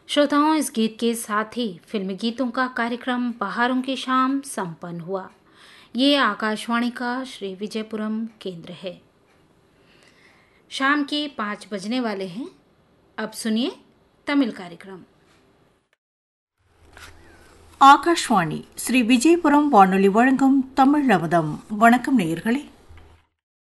श्रोताओं, इस गीत के साथ ही फिल्मी गीतों का कार्यक्रम बहारों की शाम संपन्न हुआ। ये आकाशवाणी का श्री विजयपुरम केंद्र है। शाम के 5 बजने वाले हैं। अब सुनिए तमिल कार्यक्रम। ஆகாஷ்வாணி ஸ்ரீ விஜயபுரம் வானொலி வழங்கும் தமிழ் அமுதம். வணக்கம் நேயர்களே.